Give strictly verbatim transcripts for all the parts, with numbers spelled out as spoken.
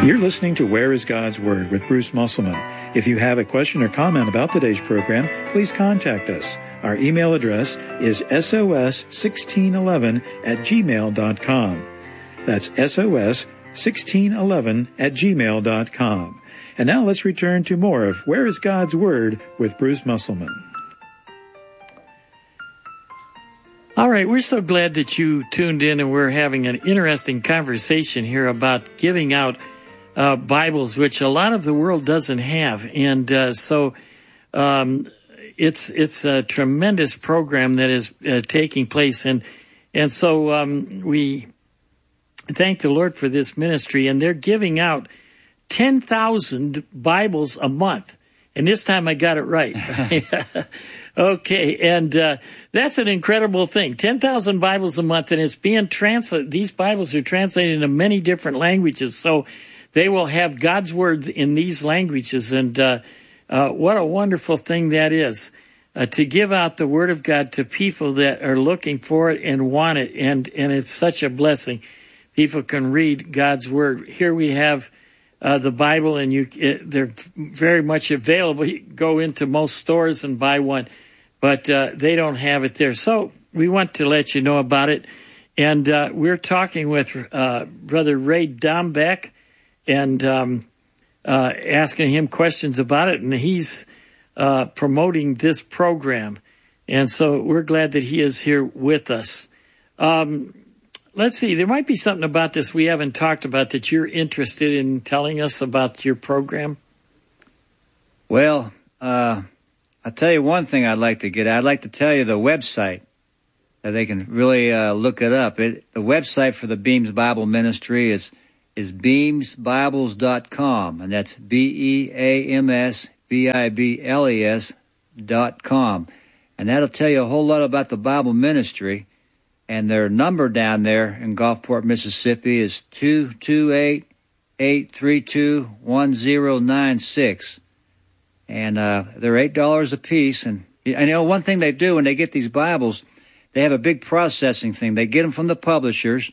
You're listening to Where is God's Word with Bruce Musselman. If you have a question or comment about today's program, please contact us. Our email address is S O S sixteen eleven at gmail dot com. That's S O S sixteen eleven at gmail dot com. And now let's return to more of Where is God's Word with Bruce Musselman. All right, we're so glad that you tuned in, and we're having an interesting conversation here about giving out uh, Bibles, which a lot of the world doesn't have. And uh, so um, it's it's a tremendous program that is uh, taking place. And, and so um, we thank the Lord for this ministry, and they're giving out ten thousand Bibles a month. And this time I got it right. Okay, and uh, that's an incredible thing. ten thousand Bibles a month, and it's being translated. These Bibles are translated into many different languages, so they will have God's words in these languages. And uh, uh, what a wonderful thing that is, uh, to give out the Word of God to people that are looking for it and want it, and, and it's such a blessing. People can read God's Word. Here we have Uh, the Bible, and you it, they're very much available. You can go into most stores and buy one, but uh, they don't have it there. So we want to let you know about it. And uh, we're talking with uh, Brother Ray Dombeck and um, uh, asking him questions about it, and he's uh, promoting this program. And so we're glad that he is here with us. Um Let's see, there might be something about this we haven't talked about that you're interested in telling us about your program. Well, uh, I'll tell you one thing I'd like to get. I'd like to tell you the website that they can really uh, look it up. It, the website for the Beams Bible Ministry is is beams bibles dot com, and that's B E A M S B I B L E S dot com. And that'll tell you a whole lot about the Bible ministry. And their number down there in Gulfport, Mississippi is two two eight, eight three two, one zero nine six. And uh, they're eight dollars a piece. And, and you know, one thing they do when they get these Bibles, they have a big processing thing. They get them from the publishers,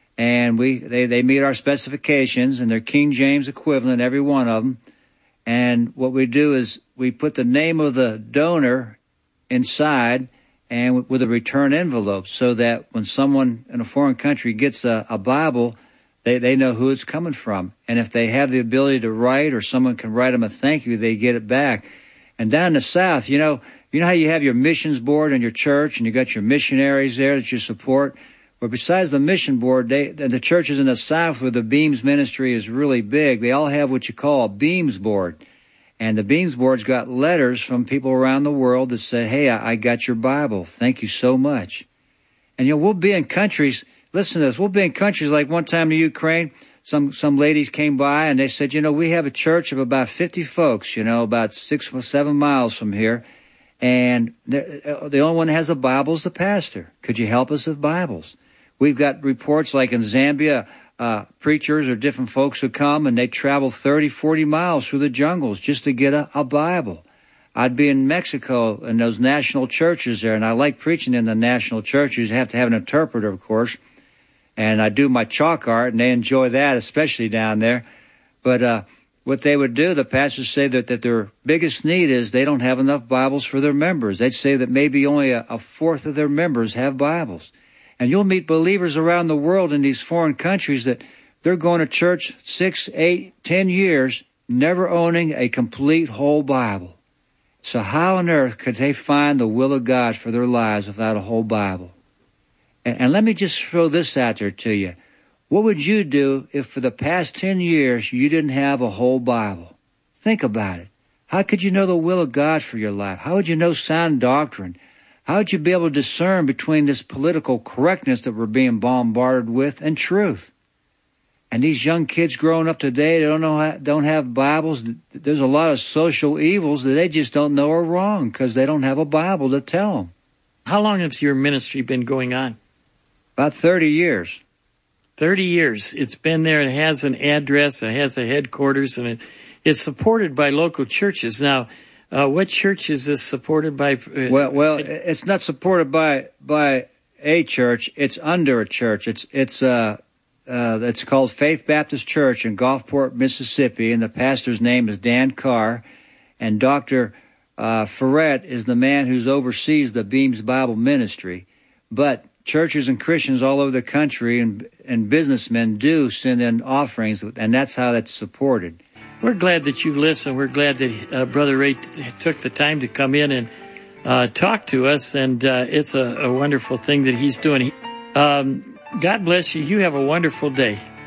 and we they, they meet our specifications, and they're King James equivalent, every one of them. And what we do is we put the name of the donor inside, and with a return envelope, so that when someone in a foreign country gets a, a Bible, they, they know who it's coming from. And if they have the ability to write, or someone can write them a thank you, they get it back. And down in the South, you know, you know how you have your missions board in your church, and you got your missionaries there that you support? Well, besides the mission board, they, the churches in the South where the Beams ministry is really big, they all have what you call a Beams board. And the Beams Board's got letters from people around the world that say, hey, I, I got your Bible. Thank you so much. And, you know, we'll be in countries, listen to this, we'll be in countries like one time in Ukraine, some some ladies came by and they said, you know, we have a church of about fifty folks, you know, about six or seven miles from here. And the only one that has a Bible is the pastor. Could you help us with Bibles? We've got reports like in Zambia, Uh, preachers or different folks who come and they travel thirty, forty miles through the jungles just to get a, a Bible. I'd be in Mexico in those national churches there, and I like preaching in the national churches. You have to have an interpreter, of course. And I do my chalk art, and they enjoy that, especially down there. But uh, what they would do, the pastors say that, that their biggest need is they don't have enough Bibles for their members. They'd say that maybe only a, a fourth of their members have Bibles. And you'll meet believers around the world in these foreign countries that they're going to church six, eight, ten years, never owning a complete whole Bible. So how on earth could they find the will of God for their lives without a whole Bible? And, and let me just throw this out there to you. What would you do if for the past ten years you didn't have a whole Bible? Think about it. How could you know the will of God for your life? How would you know sound doctrine? How would you be able to discern between this political correctness that we're being bombarded with and truth? And these young kids growing up today, they don't know how, don't have Bibles. There's a lot of social evils that they just don't know are wrong because they don't have a Bible to tell them. How long has your ministry been going on? About thirty years. thirty years. It's been there. It has an address. It has a headquarters, and it is supported by local churches. Now, Uh, what church is this supported by? Uh, well, well, it's not supported by by a church. It's under a church. It's it's uh uh, it's called Faith Baptist Church in Gulfport, Mississippi, and the pastor's name is Dan Carr, and Doctor uh, Ferret is the man who oversees the Beams Bible Ministry. But churches and Christians all over the country and, and businessmen do send in offerings, and that's how that's supported. We're glad that you listen. We're glad that uh, Brother Ray t- took the time to come in and uh, talk to us, and uh, it's a, a wonderful thing that he's doing. Um, God bless you. You have a wonderful day.